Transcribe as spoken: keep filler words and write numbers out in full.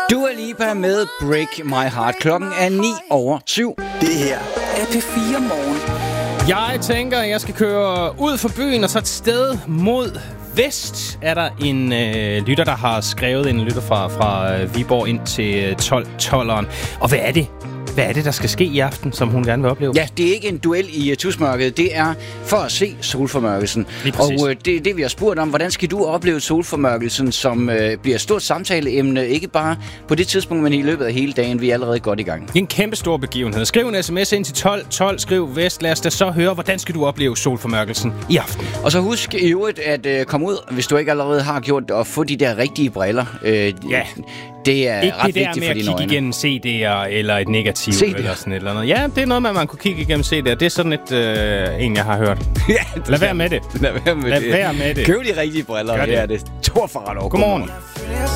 Dua Lipa med Break My Heart. Klokken er ni over syv. Det her er P fire Morgen. Jeg tænker, at jeg skal køre ud for byen og så et sted mod vest. Er der en øh, lytter, der har skrevet, en lytter fra, fra øh, Viborg ind til tolv tolveren. Og hvad er det? Hvad er det, der skal ske i aften, som hun gerne vil opleve? Ja, det er ikke en duel i uh, tusmørket. Det er for at se solformørkelsen. Og uh, det er det, vi har spurgt om. Hvordan skal du opleve solformørkelsen, som uh, bliver et stort samtaleemne, ikke bare på det tidspunkt, men i løbet af hele dagen. Vi er allerede godt i gang. En kæmpe stor begivenhed. Skriv en sms ind til tolv tolv. Skriv vest. Lad os da så høre, hvordan skal du opleve solformørkelsen i aften. Og så husk i øvrigt at uh, komme ud, hvis du ikke allerede har gjort det, og få de der rigtige briller. Uh, ja. Det er ikke ret det der vigtigt med for at dine kigge øjne. igennem C D'er eller et negativ C D'er. eller sådan et eller andet. Ja, det er noget med, at man kunne kigge igennem C D'er. Det er sådan et, øh, en, jeg har hørt. Ja, Lad være med det. Lad være med Lad det. være med det. Køb de rigtige briller. Gør det. Ja, det er stor forret over. Godmorgen.